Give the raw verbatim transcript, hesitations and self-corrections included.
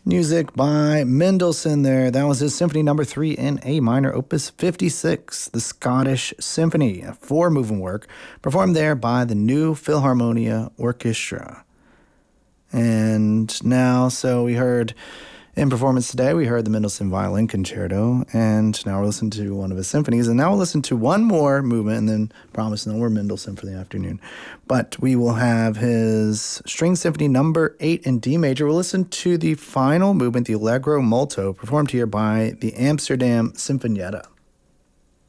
Music by Mendelssohn there. That was his Symphony Number three in A minor, Opus fifty-six, the Scottish Symphony, a four-moving work performed there by the New Philharmonia Orchestra. And now, so we heard in performance today, we heard the Mendelssohn Violin Concerto, and now we're listening to one of his symphonies, and now we'll listen to one more movement, and then promise no more Mendelssohn for the afternoon. But we will have his String Symphony Number eight in D major. We'll listen to the final movement, the Allegro Molto, performed here by the Amsterdam Sinfonietta.